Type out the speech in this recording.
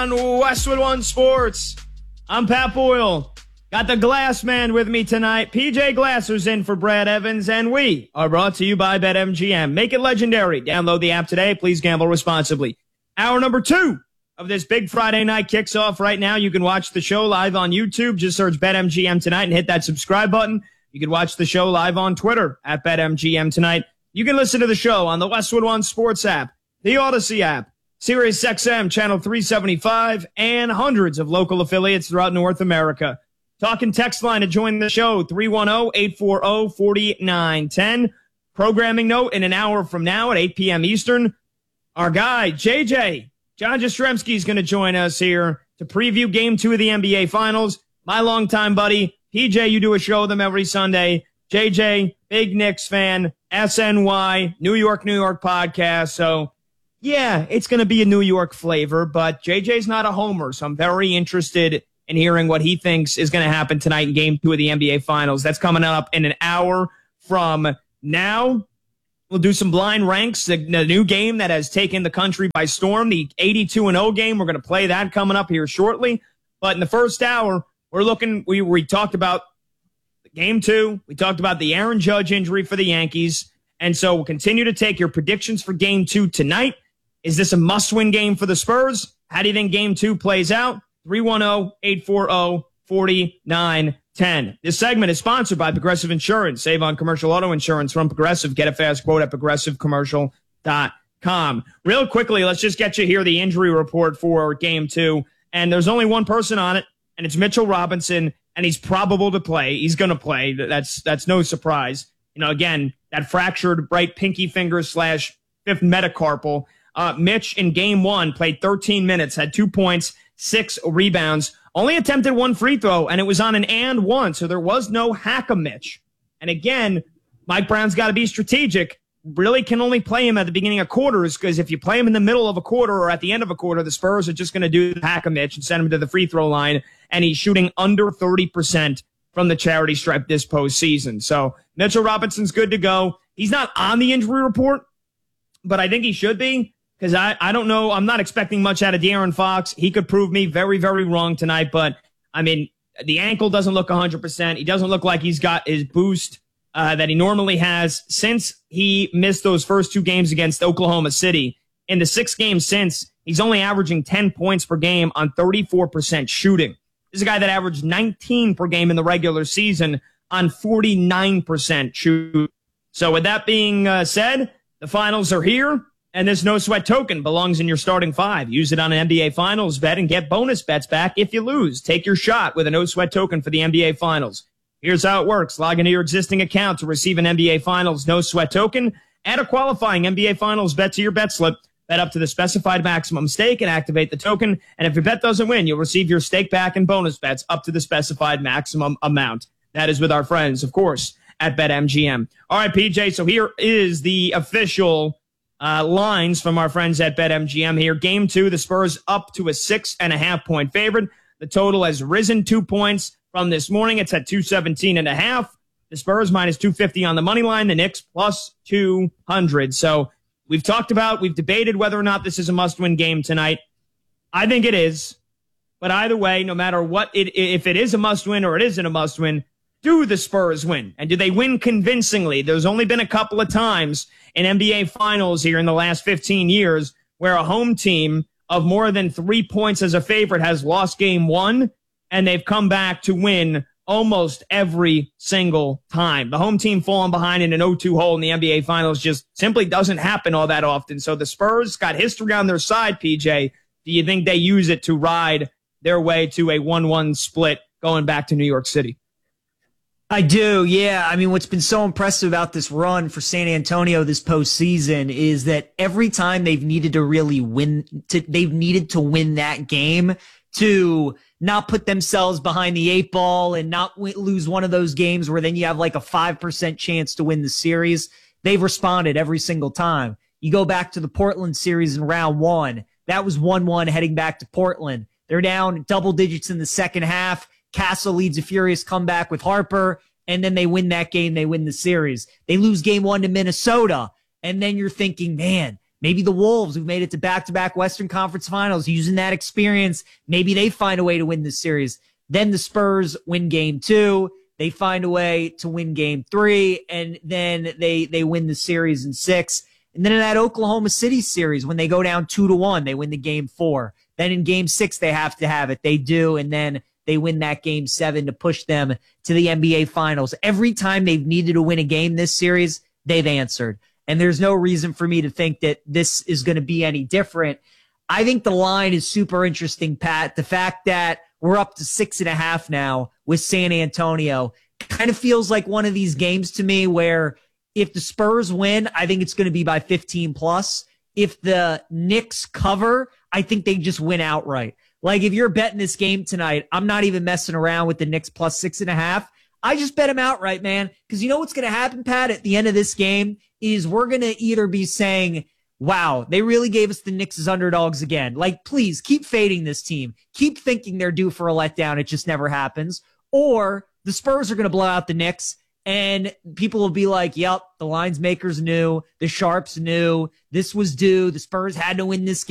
on Westwood One Sports. I'm Pat Boyle. Got the Glass Man with me tonight. PJ Glasser's in for Brad Evans, and we are brought to you by BetMGM. Make it legendary. Download the app today. Please gamble responsibly. Hour number 2 of this big Friday night kicks off right now. You can watch the show live on YouTube. Just search BetMGM tonight and hit that subscribe button. You can watch the show live on Twitter at BetMGM tonight. You can listen to the show on the Westwood One Sports app, the Odyssey app, SiriusXM Channel 375, and hundreds of local affiliates throughout North America. Talk and text line to join the show, 310-840-4910. Programming note, in an hour from now at 8 p.m. Eastern, our guy, JJ, John Jastrzemski, is going to join us here to preview Game 2 of the NBA Finals. My longtime buddy, PJ, you do a show with them every Sunday. JJ, big Knicks fan, SNY, New York podcast. So, yeah, it's going to be a New York flavor, but JJ's not a homer, so I'm very interested in hearing what he thinks is going to happen tonight in Game 2 of the NBA Finals. That's coming up in an hour from now. We'll do some blind ranks, the new game that has taken the country by storm, the 82-0 game. We're going to play that coming up here shortly. But in the first hour, we talked about Game 2. We talked about the Aaron Judge injury for the Yankees. And so we'll continue to take your predictions for Game 2 tonight. Is this a must-win game for the Spurs? How do you think Game 2 plays out? 310-840-4910. This segment is sponsored by Progressive Insurance. Save on commercial auto insurance from Progressive. Get a fast quote at progressivecommercial.com. Real quickly, let's just get you here the injury report for Game 2. And there's only one person on it, and it's Mitchell Robinson, and he's probable to play. He's going to play. That's no surprise. You know, again, that fractured right pinky finger / fifth metacarpal. Mitch in Game 1 played 13 minutes, had 2 points, 6 rebounds, only attempted 1 free throw, and it was on an and 1, so there was no hack-a-Mitch. And again, Mike Brown's got to be strategic. Really can only play him at the beginning of quarters, because if you play him in the middle of a quarter or at the end of a quarter, the Spurs are just going to do the hack-a-Mitch and send him to the free throw line, and he's shooting under 30% from the charity stripe this postseason. So Mitchell Robinson's good to go. He's not on the injury report, but I think he should be. Because I don't know, I'm not expecting much out of De'Aaron Fox. He could prove me very, very wrong tonight. But, I mean, the ankle doesn't look 100%. He doesn't look like he's got his boost that he normally has since he missed those first 2 games against Oklahoma City. In the 6 games since, he's only averaging 10 points per game on 34% shooting. This is a guy that averaged 19 per game in the regular season on 49% shoot. So with that being said, the finals are here. And this no sweat token belongs in your starting 5. Use it on an NBA Finals bet and get bonus bets back if you lose. Take your shot with a no sweat token for the NBA Finals. Here's how it works. Log into your existing account to receive an NBA Finals no sweat token. Add a qualifying NBA Finals bet to your bet slip. Bet up to the specified maximum stake and activate the token. And if your bet doesn't win, you'll receive your stake back and bonus bets up to the specified maximum amount. That is with our friends, of course, at BetMGM. All right, PJ, so here is the official lines from our friends at BetMGM here. Game 2, the Spurs up to a 6.5-point favorite. The total has risen 2 points from this morning. It's at 217.5. The Spurs minus 250 on the money line. The Knicks plus 200. So we've debated whether or not this is a must-win game tonight. I think it is. But either way, no matter what, if it is a must-win or it isn't a must-win, do the Spurs win? And do they win convincingly? There's only been a couple of times in NBA Finals here in the last 15 years where a home team of more than 3 points as a favorite has lost Game 1, and they've come back to win almost every single time. The home team falling behind in an 0-2 hole in the NBA Finals just simply doesn't happen all that often. So the Spurs got history on their side, PJ. Do you think they use it to ride their way to a 1-1 split going back to New York City? I do, yeah. I mean, what's been so impressive about this run for San Antonio this postseason is that every time they've needed to really win, they've needed to win that game to not put themselves behind the 8 ball and not lose one of those games where then you have like a 5% chance to win the series. They've responded every single time. You go back to the Portland series in round 1. That was 1-1 heading back to Portland. They're down double digits in the second half. Castle leads a furious comeback with Harper, and then they win that game. They win the series. They lose Game 1 to Minnesota, and then you're thinking, man, Maybe the Wolves, who've made it to back-to-back Western Conference Finals, using that experience, maybe they find a way to win this series. Then the Spurs win game 2. They find a way to win game 3, and then they win the series in 6. And then in that Oklahoma City series, when they go down 2-1, they win the game 4. Then in game 6, they have to have it. They do, and then they win that game 7 to push them to the NBA Finals. Every time they've needed to win a game this series, they've answered. And there's no reason for me to think that this is going to be any different. I think the line is super interesting, Pat. The fact that we're up to 6.5 now with San Antonio kind of feels like one of these games to me where if the Spurs win, I think it's going to be by 15 plus. If the Knicks cover, I think they just win outright. Like if you're betting this game tonight, I'm not even messing around with the Knicks plus 6.5. I just bet them outright, man. Because you know what's going to happen, Pat, at the end of this game is we're going to either be saying, wow, they really gave us the Knicks as underdogs again. Like, please keep fading this team. Keep thinking they're due for a letdown. It just never happens. Or the Spurs are going to blow out the Knicks and people will be like, yep, the lines makers knew, the Sharps knew, this was due. The Spurs had to win this game.